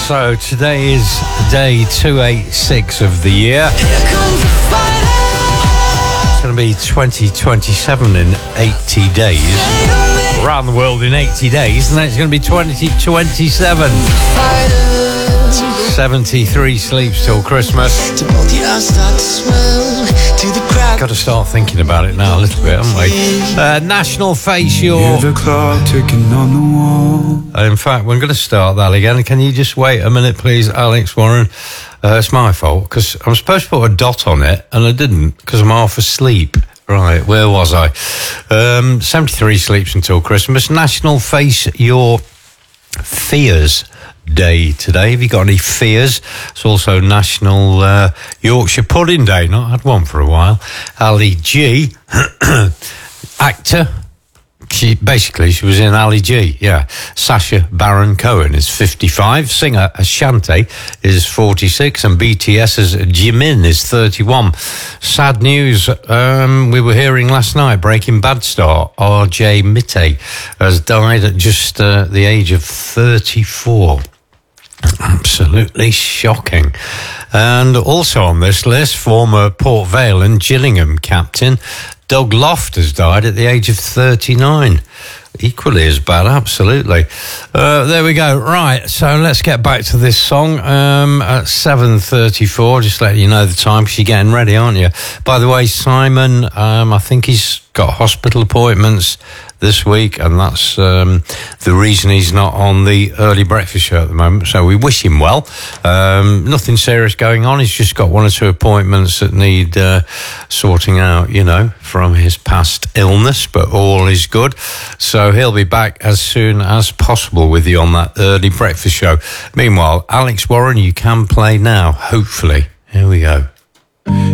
So today is day 286 of the year. It's going to be 2027 in 80 days. Around the world in 80 days, and then it's going to be 2027. 73 sleeps till Christmas. Got to start thinking about it now a little bit, haven't we? National Face Your... the clock ticking on the wall. In fact, we're going to start that again. Can you just wait a minute, please, Alex Warren? It's my fault, because I'm supposed to put a dot on it, and I didn't, because I'm half asleep. Right, where was I? 73 sleeps until Christmas. National Face Your Fears Day today. Have you got any fears? It's also National Yorkshire Pudding Day. Not had one for a while. Ali G, actor. She was in Ali G, yeah. Sacha Baron Cohen is 55. Singer Ashanti is 46. And BTS's Jimin is 31. Sad news we were hearing last night. Breaking Bad star RJ Mitte has died at just the age of 34. Absolutely shocking. And also on this list, former Port Vale and Gillingham captain Doug Loft has died at the age of 39. Equally as bad, absolutely. There we go. Right, so let's get back to this song at 7:34. Just letting you know the time, because you're getting ready, aren't you? By the way, Simon, I think he's got hospital appointments this week, and that's the reason he's not on the early breakfast show at the moment. So we wish him well. Nothing serious going on. He's just got one or two appointments that need sorting out, you know, from his past illness, but all is good. So he'll be back as soon as possible with you on that early breakfast show. Meanwhile, Alex Warren, you can play now, hopefully. Here we go.